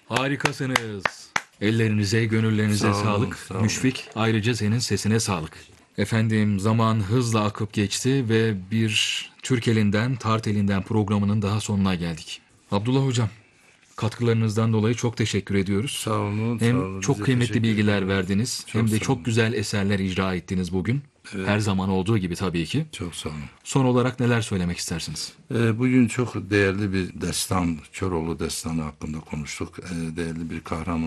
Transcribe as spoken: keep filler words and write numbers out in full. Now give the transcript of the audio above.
Harikasınız. Ellerinize, gönüllerinize Sağ olun, sağlık. sağ olun. Müşfik, ayrıca senin sesine sağlık. Efendim, zaman hızla akıp geçti ve bir Türk elinden, Tart elinden programının daha sonuna geldik. Abdullah Hocam, katkılarınızdan dolayı çok teşekkür ediyoruz. Sağ olun, Hem sağ olun. çok Bize kıymetli teşekkür bilgiler ederim. verdiniz, Çok hem de sağ çok olun. güzel eserler icra ettiniz bugün. Evet. Her zaman olduğu gibi tabii ki. Çok sağ olun. Son olarak neler söylemek istersiniz? Ee, bugün çok değerli bir destan, Köroğlu destanı hakkında konuştuk. Ee, değerli bir kahraman